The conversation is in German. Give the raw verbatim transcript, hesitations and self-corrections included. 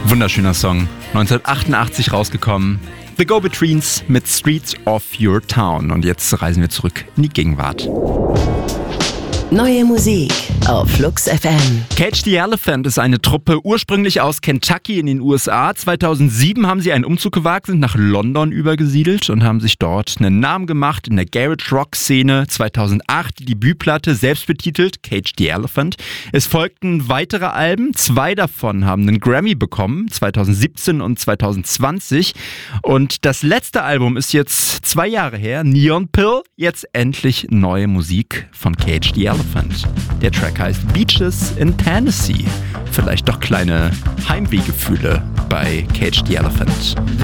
Wunderschöner Song, neunzehnhundertachtundachtzig rausgekommen. The Go-Betweens mit Streets of Your Town. Und jetzt reisen wir zurück in die Gegenwart. Neue Musik auf Flux F M. Cage the Elephant ist eine Truppe ursprünglich aus Kentucky in den U S A. zweitausendsieben haben sie einen Umzug gewagt, sind nach London übergesiedelt und haben sich dort einen Namen gemacht in der Garage-Rock-Szene. zweitausendacht die Debütplatte, selbst betitelt, Cage the Elephant. Es folgten weitere Alben, zwei davon haben einen Grammy bekommen, zweitausendsiebzehn und zweitausendzwanzig. Und das letzte Album ist jetzt zwei Jahre her, Neon Pill, jetzt endlich neue Musik von Cage the Elephant. Der Track heißt Beaches in Tennessee. Vielleicht doch kleine Heimwehgefühle bei Cage the Elephant.